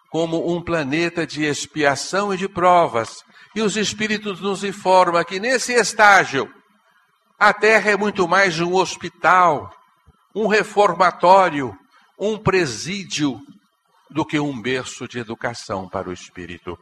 como um planeta de expiação e de provas. E os Espíritos nos informam que nesse estágio, a Terra é muito mais um hospital, um reformatório, um presídio, do que um berço de educação para o espírito.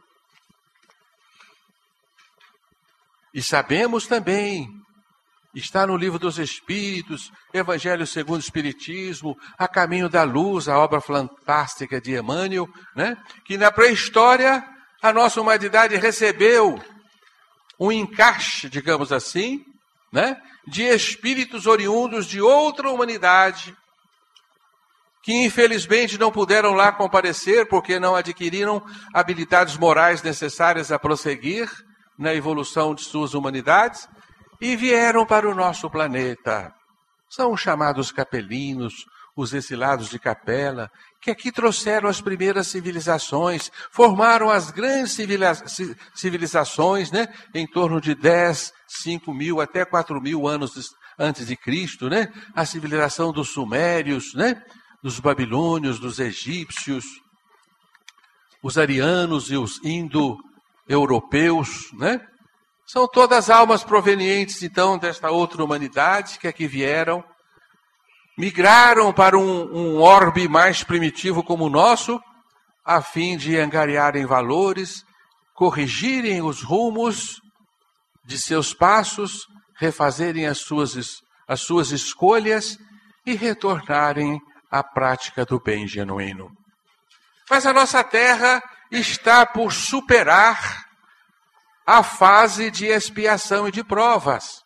E sabemos também, está no Livro dos Espíritos, Evangelho segundo o Espiritismo, A Caminho da Luz, a obra fantástica de Emmanuel, né? Que na pré-história a nossa humanidade recebeu um encaixe, digamos assim, né? De espíritos oriundos de outra humanidade, que infelizmente não puderam lá comparecer porque não adquiriram habilidades morais necessárias a prosseguir na evolução de suas humanidades e vieram para o nosso planeta. São os chamados capelinos, os exilados de capela, que aqui trouxeram as primeiras civilizações, formaram as grandes civilizações, né? Em torno de 10, 5 mil até 4 mil anos antes de Cristo, né? A civilização dos sumérios, né? Dos babilônios, dos egípcios, os arianos e os indo-europeus, né? São todas almas provenientes, então, desta outra humanidade que aqui vieram, migraram para um orbe mais primitivo como o nosso, a fim de angariarem valores, corrigirem os rumos de seus passos, refazerem as suas escolhas e retornarem à prática do bem genuíno. Mas a nossa Terra está por superar a fase de expiação e de provas.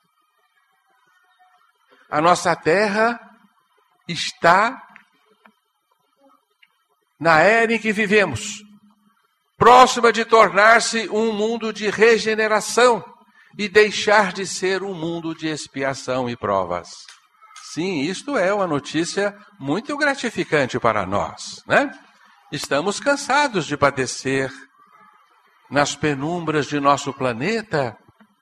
A nossa Terra está na era em que vivemos, próxima de tornar-se um mundo de regeneração e deixar de ser um mundo de expiação e provas. Sim, isto é uma notícia muito gratificante para nós, né? Estamos cansados de padecer nas penumbras de nosso planeta,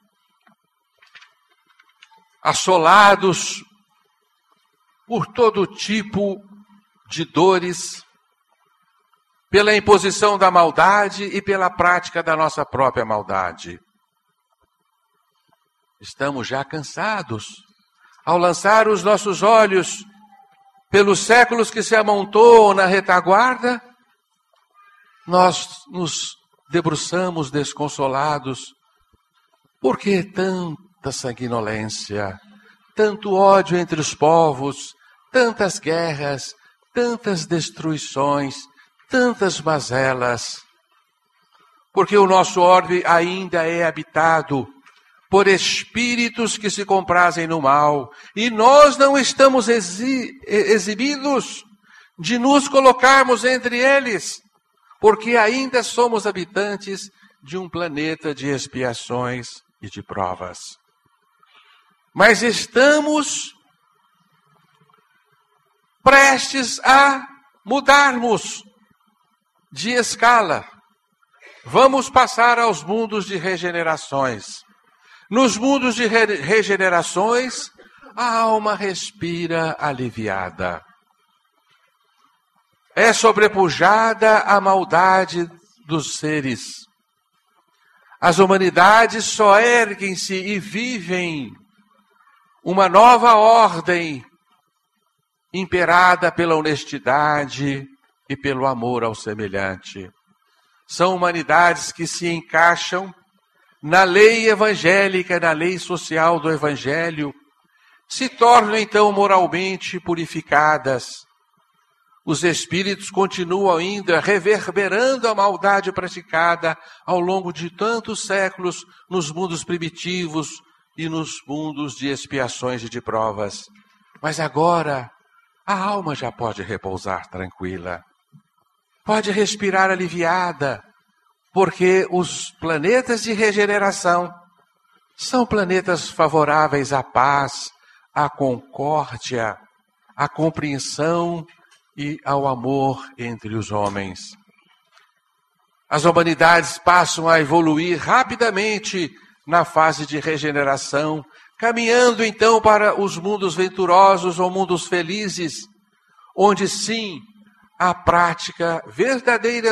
assolados por todo tipo de dores, pela imposição da maldade e pela prática da nossa própria maldade. Estamos já cansados. Ao lançar os nossos olhos pelos séculos que se amontoam na retaguarda, nós nos debruçamos desconsolados. Por que tanta sanguinolência, tanto ódio entre os povos, tantas guerras, tantas destruições, tantas mazelas? Porque o nosso orbe ainda é habitado por espíritos que se comprazem no mal, e nós não estamos exibidos de nos colocarmos entre eles, porque ainda somos habitantes de um planeta de expiações e de provas. Mas estamos prestes a mudarmos de escala. Vamos passar aos mundos de regenerações. Nos mundos de regenerações, a alma respira aliviada. É sobrepujada a maldade dos seres. As humanidades só erguem-se e vivem uma nova ordem imperada pela honestidade e pelo amor ao semelhante. São humanidades que se encaixam na lei evangélica, na lei social do Evangelho, se tornam então moralmente purificadas. Os espíritos continuam ainda reverberando a maldade praticada ao longo de tantos séculos nos mundos primitivos e nos mundos de expiações e de provas. Mas agora a alma já pode repousar tranquila, pode respirar aliviada, porque os planetas de regeneração são planetas favoráveis à paz, à concórdia, à compreensão e ao amor entre os homens. As humanidades passam a evoluir rapidamente na fase de regeneração, caminhando então para os mundos venturosos ou mundos felizes, onde sim a prática verdadeira